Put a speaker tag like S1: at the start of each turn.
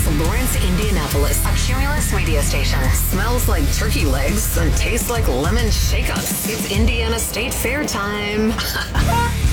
S1: It's Lawrence, Indianapolis, a Cumulus media station. Smells like turkey legs and tastes like lemon shake-ups. It's Indiana State Fair time.